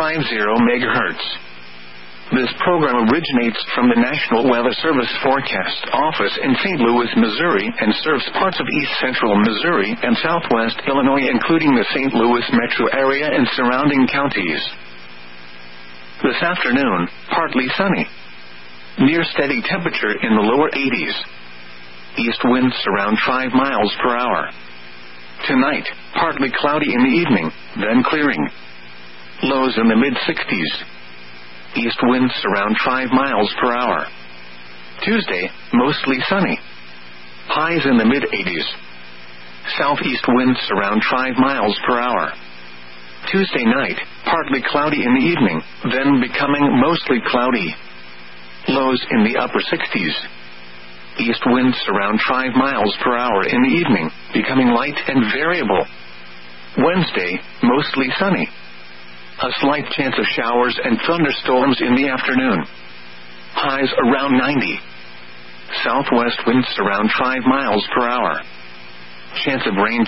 MHz. This program originates from the National Weather Service Forecast Office in St. Louis, Missouri, and serves parts of east central Missouri and southwest Illinois, including the St. Louis metro area and surrounding counties. This afternoon, partly sunny. Near steady temperature in the lower 80s. East winds around 5 miles per hour. Tonight, partly cloudy in the evening, then clearing. Lows in the mid-60s. East winds around 5 miles per hour. Tuesday, mostly sunny. Highs in the mid-80s. Southeast winds around 5 miles per hour. Tuesday night, partly cloudy in the evening, then becoming mostly cloudy. Lows in the upper 60s. East winds around 5 miles per hour in the evening, becoming light and variable. Wednesday, mostly sunny. A slight chance of showers and thunderstorms in the afternoon. Highs around 90. Southwest winds around 5 miles per hour. Chance of rain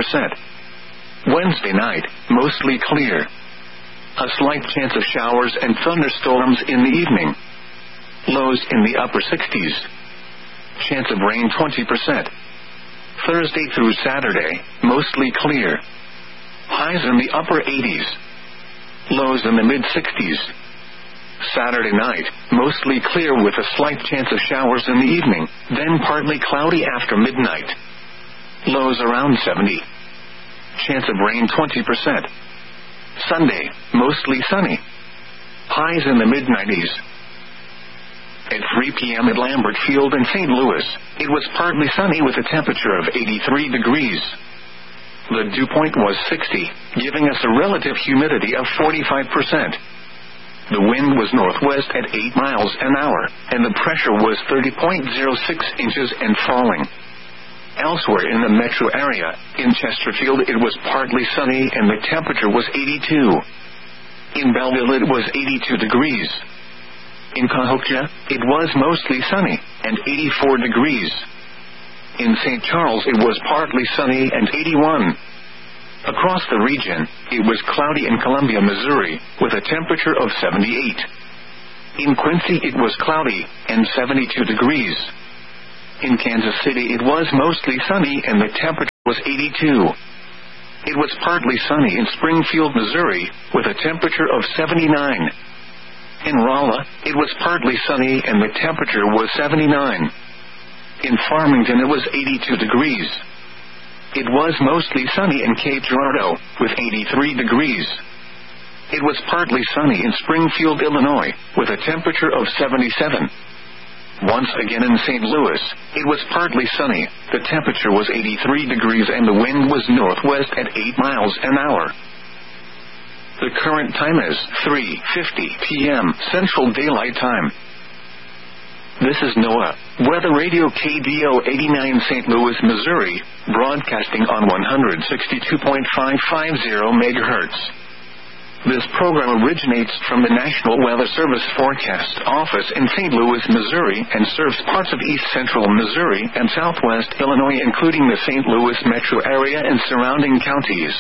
20%. Wednesday night, mostly clear. A slight chance of showers and thunderstorms in the evening. Lows in the upper 60s. Chance of rain 20%. Thursday through Saturday, mostly clear. Highs in the upper 80s. Lows in the mid-60s. Saturday night, mostly clear with a slight chance of showers in the evening, then partly cloudy after midnight. Lows around 70. Chance of rain 20%. Sunday, mostly sunny. Highs in the mid-90s. At 3 p.m. at Lambert Field in St. Louis, it was partly sunny with a temperature of 83 degrees. The dew point was 60, giving us a relative humidity of 45%. The wind was northwest at 8 miles an hour, and the pressure was 30.06 inches and falling. Elsewhere in the metro area, in Chesterfield it was partly sunny and the temperature was 82. In Belleville it was 82 degrees. In Cahokia, it was mostly sunny and 84 degrees. In St. Charles it was partly sunny and 81. Across the region, it was cloudy in Columbia, Missouri, with a temperature of 78. In Quincy it was cloudy and 72 degrees. In Kansas City it was mostly sunny and the temperature was 82. It was partly sunny in Springfield, Missouri, with a temperature of 79. In Rolla, it was partly sunny and the temperature was 79. In Farmington, it was 82 degrees. It was mostly sunny in Cape Girardeau, with 83 degrees. It was partly sunny in Springfield, Illinois, with a temperature of 77. Once again in St. Louis, it was partly sunny, the temperature was 83 degrees and the wind was northwest at 8 miles an hour. The current time is 3:50 p.m. Central Daylight Time. This is NOAA, Weather Radio KDO 89 St. Louis, Missouri, broadcasting on 162.550 MHz. This program originates from the National Weather Service Forecast Office in St. Louis, Missouri, and serves parts of east central Missouri and southwest Illinois, including the St. Louis metro area and surrounding counties.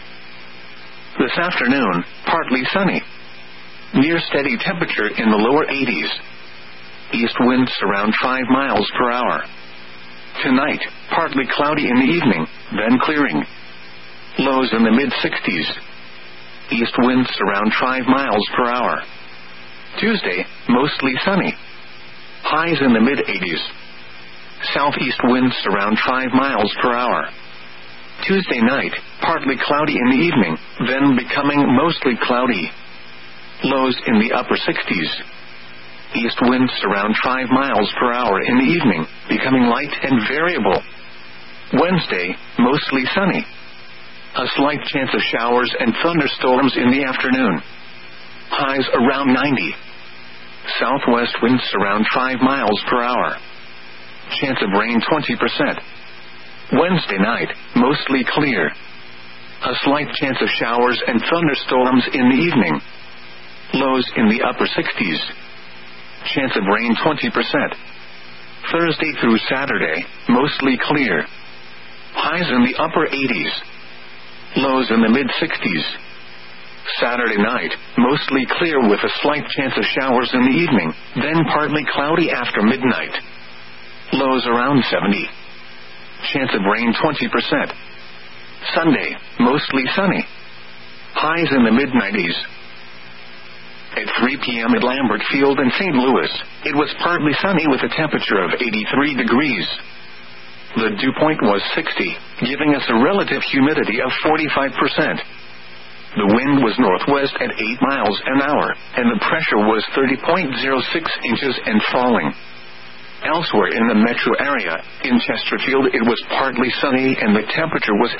This afternoon, partly sunny. Near steady temperature in the lower 80s. East winds around 5 miles per hour. Tonight, partly cloudy in the evening, then clearing. Lows in the mid-60s. East winds around 5 miles per hour. Tuesday, mostly sunny. Highs in the mid-80s. Southeast winds around 5 miles per hour. Tuesday night, partly cloudy in the evening, then becoming mostly cloudy. Lows in the upper 60s. East winds around 5 miles per hour in the evening, becoming light and variable. Wednesday, mostly sunny. A slight chance of showers and thunderstorms in the afternoon. Highs around 90. Southwest winds around 5 miles per hour. Chance of rain 20%. Wednesday night, mostly clear. A slight chance of showers and thunderstorms in the evening. Lows in the upper 60s. Chance of rain 20%. Thursday through Saturday, mostly clear. Highs in the upper 80s. Lows in the mid-60s. Saturday night, mostly clear with a slight chance of showers in the evening, then partly cloudy after midnight. Lows around 70. Chance of rain 20%. Sunday, mostly sunny. Highs in the mid-90s. At 3 p.m. at Lambert Field in St. Louis, it was partly sunny with a temperature of 83 degrees. The dew point was 60, giving us a relative humidity of 45%. The wind was northwest at 8 miles an hour, and the pressure was 30.06 inches and falling. Elsewhere in the metro area, in Chesterfield it was partly sunny and the temperature was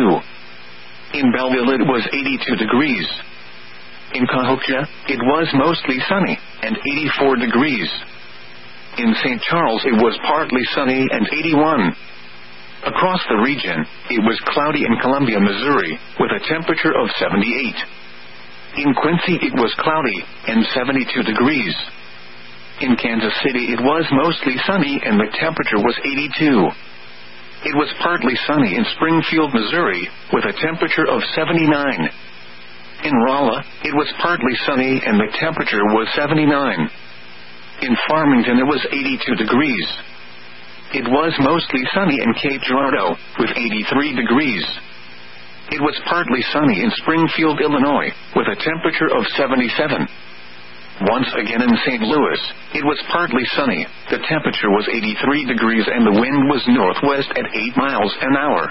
82. In Belleville it was 82 degrees. In Cahokia, it was mostly sunny, and 84 degrees. In St. Charles it was partly sunny and 81. Across the region, it was cloudy in Columbia, Missouri, with a temperature of 78. In Quincy it was cloudy, and 72 degrees. In Kansas City it was mostly sunny and the temperature was 82. It was partly sunny in Springfield, Missouri, with a temperature of 79. In Rolla, it was partly sunny and the temperature was 79. In Farmington it was 82 degrees. It was mostly sunny in Cape Girardeau, with 83 degrees. It was partly sunny in Springfield, Illinois, with a temperature of 77. Once again in St. Louis, it was partly sunny, the temperature was 83 degrees and the wind was northwest at 8 miles an hour.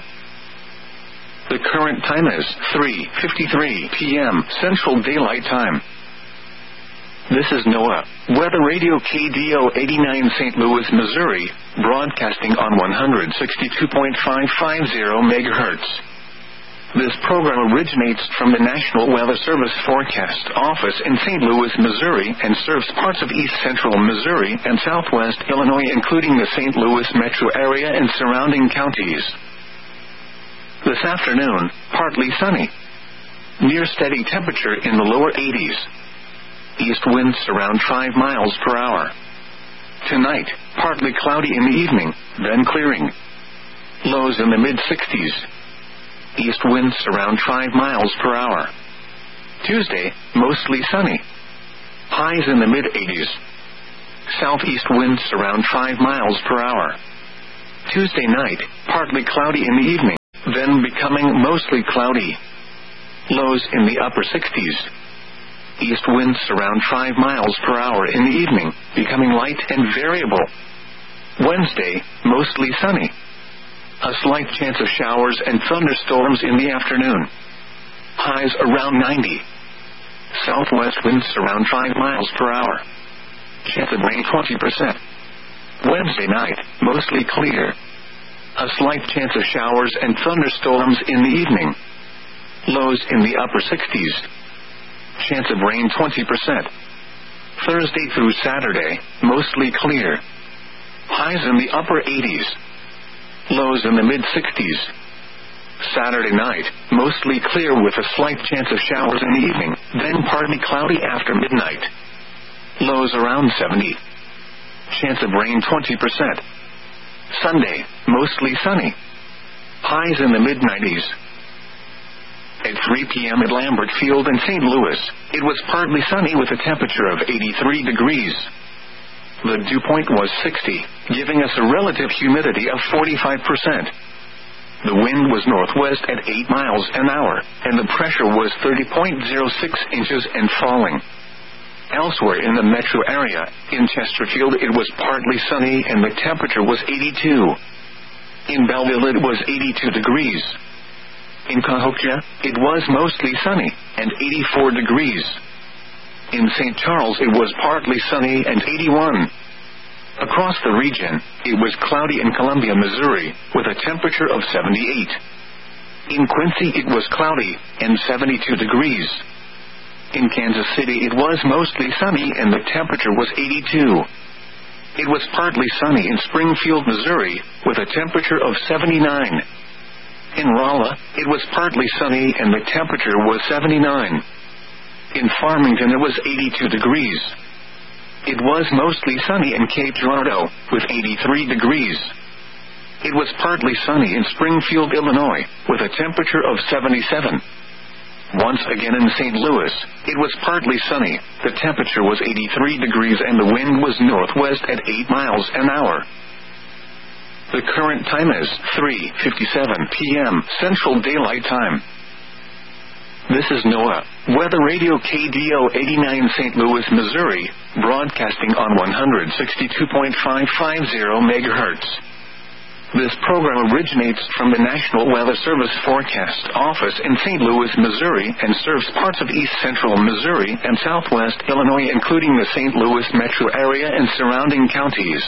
The current time is 3:53 p.m. Central Daylight Time. This is NOAA, Weather Radio KDO 89 St. Louis, Missouri, broadcasting on 162.550 MHz. This program originates from the National Weather Service Forecast Office in St. Louis, Missouri, and serves parts of east central Missouri and southwest Illinois, including the St. Louis metro area and surrounding counties. This afternoon, partly sunny. Near steady temperature in the lower 80s. East winds around 5 miles per hour. Tonight, partly cloudy in the evening, then clearing. Lows in the mid-60s. East winds around 5 miles per hour. Tuesday, mostly sunny. Highs in the mid-80s. Southeast winds around 5 miles per hour. Tuesday night, partly cloudy in the evening. then becoming mostly cloudy. Lows in the upper 60s. East winds around 5 miles per hour in the evening, becoming light and variable. Wednesday, mostly sunny. A slight chance of showers and thunderstorms in the afternoon. Highs around 90. Southwest winds around 5 miles per hour. Chance of rain 20%. Wednesday night, mostly clear. A slight chance of showers and thunderstorms in the evening. Lows in the upper 60s. Chance of rain 20%. Thursday through Saturday, mostly clear. Highs in the upper 80s. Lows in the mid-60s. Saturday night, mostly clear with a slight chance of showers in the evening, then partly cloudy after midnight. Lows around 70. Chance of rain 20%. Sunday, mostly sunny. Highs in the mid-90s. At 3 p.m. at Lambert Field in St. Louis, it was partly sunny with a temperature of 83 degrees. The dew point was 60, giving us a relative humidity of 45%. The wind was northwest at 8 miles an hour, and the pressure was 30.06 inches and falling. Elsewhere in the metro area, in Chesterfield it was partly sunny and the temperature was 82. In Belleville it was 82 degrees. In Cahokia, it was mostly sunny, and 84 degrees. In St. Charles it was partly sunny and 81. Across the region, it was cloudy in Columbia, Missouri, with a temperature of 78. In Quincy it was cloudy, and 72 degrees. In Kansas City it was mostly sunny and the temperature was 82. It was partly sunny in Springfield, Missouri, with a temperature of 79. In Rolla, it was partly sunny and the temperature was 79. In Farmington it was 82 degrees. It was mostly sunny in Cape Girardeau, with 83 degrees. It was partly sunny in Springfield, Illinois, with a temperature of 77. Once again in St. Louis, it was partly sunny, the temperature was 83 degrees and the wind was northwest at 8 miles an hour. The current time is 3:57 p.m. Central Daylight Time. This is NOAA, Weather Radio KDO 89 St. Louis, Missouri, broadcasting on 162.550 MHz. This program originates from the National Weather Service Forecast Office in St. Louis, Missouri, and serves parts of east central Missouri and southwest Illinois, including the St. Louis metro area and surrounding counties.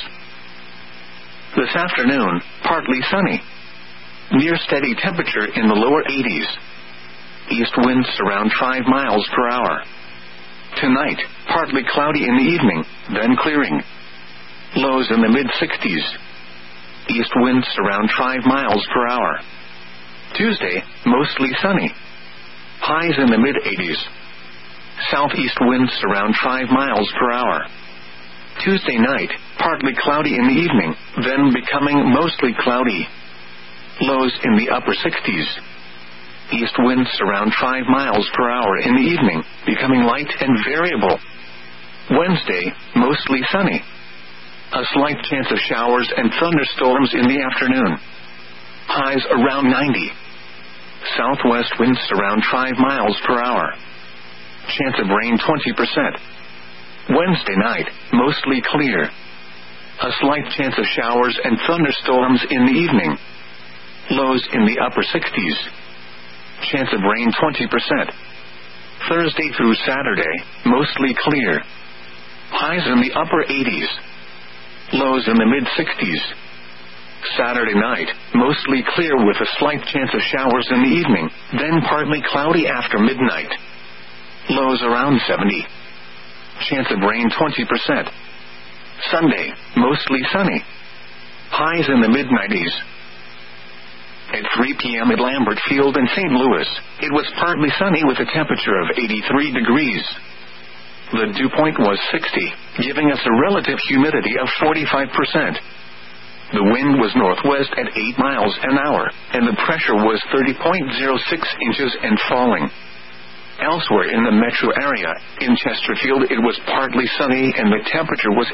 This afternoon, partly sunny. Near steady temperature in the lower 80s. East winds around 5 miles per hour. Tonight, partly cloudy in the evening, then clearing. Lows in the mid-60s. East winds around 5 miles per hour. Tuesday, mostly sunny. Highs in the mid-80s. Southeast winds around 5 miles per hour. Tuesday night, partly cloudy in the evening, then becoming mostly cloudy. Lows in the upper 60s. East winds around 5 miles per hour in the evening, becoming light and variable. Wednesday, mostly sunny. A slight chance of showers and thunderstorms in the afternoon. Highs around 90. Southwest winds around 5 miles per hour. Chance of rain 20%. Wednesday night, mostly clear. A slight chance of showers and thunderstorms in the evening. Lows in the upper 60s. Chance of rain 20%. Thursday through Saturday, mostly clear. Highs in the upper 80s. Lows in the mid-60s. Saturday night, mostly clear with a slight chance of showers in the evening, then partly cloudy after midnight. Lows around 70. Chance of rain 20%. Sunday, mostly sunny. Highs in the mid-90s. At 3 p.m. at Lambert Field in St. Louis, it was partly sunny with a temperature of 83 degrees. The dew point was 60, giving us a relative humidity of 45%. The wind was northwest at 8 miles an hour, and the pressure was 30.06 inches and falling. Elsewhere in the metro area, in Chesterfield it was partly sunny and the temperature was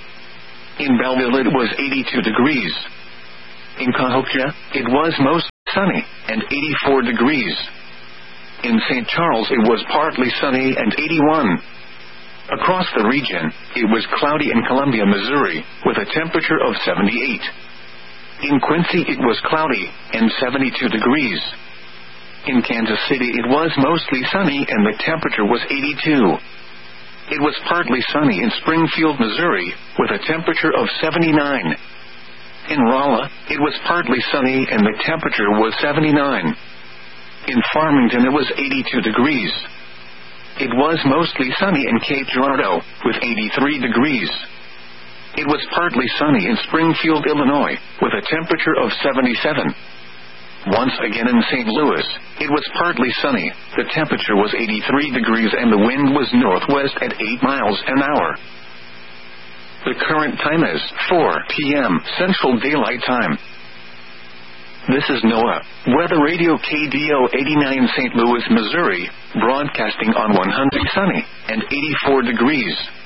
82. In Belleville it was 82 degrees. In Cahokia, it was most sunny, and 84 degrees. In St. Charles it was partly sunny and 81. Across the region, it was cloudy in Columbia, Missouri, with a temperature of 78. In Quincy it was cloudy, and 72 degrees. In Kansas City it was mostly sunny and the temperature was 82. It was partly sunny in Springfield, Missouri, with a temperature of 79. In Rolla, it was partly sunny and the temperature was 79. In Farmington it was 82 degrees. It was mostly sunny in Cape Girardeau, with 83 degrees. It was partly sunny in Springfield, Illinois, with a temperature of 77. Once again in St. Louis, it was partly sunny, the temperature was 83 degrees and the wind was northwest at 8 miles an hour. The current time is 4 p.m. Central Daylight Time. This is NOAA, Weather Radio KDO 89 St. Louis, Missouri, broadcasting on 100 sunny and 84 degrees.